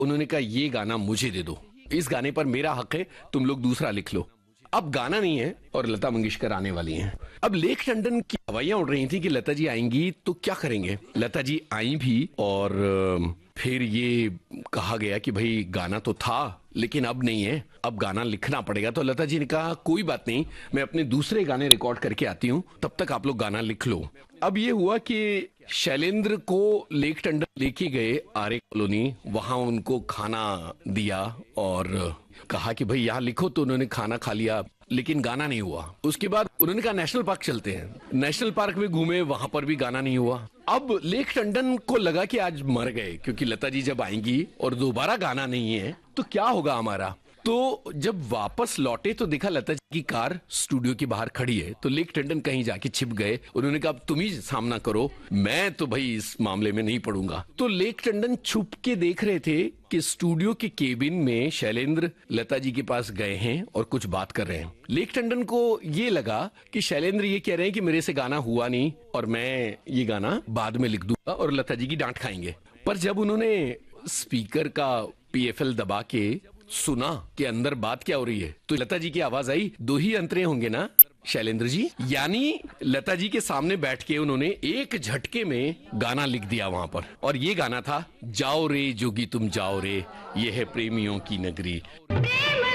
उन्होंने कहा ये गाना मुझे दे दो, इस गाने पर मेरा हक है, तुम लोग दूसरा लिख लो। अब गाना नहीं है और लता मंगेशकर आने वाली हैं। अब लेक टंडन की हवाइयां उड़ रही थी कि लता जी आएंगी तो क्या करेंगे। लता जी आई भी और फिर ये कहा गया कि भाई गाना तो था लेकिन अब नहीं है, अब गाना लिखना पड़ेगा। तो लता जी ने कहा कोई बात नहीं, मैं अपने दूसरे गाने रिकॉर्ड करके आती हूँ, तब तक आप लोग गाना लिख लो। अब ये हुआ कि शैलेंद्र को लेक टंडन लेके गए आर्य कॉलोनी, वहां उनको खाना दिया और कहा कि भाई यहाँ लिखो, तो उन्होंने खाना खा लिया लेकिन गाना नहीं हुआ। उसके बाद उन्होंने कहा नेशनल पार्क चलते हैं, नेशनल पार्क में घूमे, वहां पर भी गाना नहीं हुआ। अब लेक टंडन को लगा कि आज मर गए, क्योंकि लता जी जब आएंगी और दोबारा गाना नहीं है तो क्या होगा हमारा। तो जब वापस लौटे तो देखा लता जी की कार स्टूडियो के बाहर खड़ी है। तो लेक टंडन कहीं जाके छिप गए। उन्होंने कहा अब तुम ही सामना करो, मैं तो भाई इस मामले में नहीं पड़ूंगा। तो लेक टंडन छुप के देख रहे थे कि स्टूडियो के केबिन में शैलेंद्र लता जी के पास गए हैं और कुछ बात कर रहे हैं। लेक टंडन को ये लगा कि शैलेंद्र ये कह रहे हैं कि मेरे से गाना हुआ नहीं और मैं ये गाना बाद में लिख दूंगा और लता जी की डांट खाएंगे। पर जब उन्होंने स्पीकर का PFL दबा के सुना कि अंदर बात क्या हो रही है, तो लता जी की आवाज आई, दो ही अंतरे होंगे ना शैलेंद्र जी। यानी लता जी के सामने बैठ के उन्होंने एक झटके में गाना लिख दिया वहां पर। और ये गाना था जाओ रे जोगी तुम जाओ रे, ये है प्रेमियों की नगरी।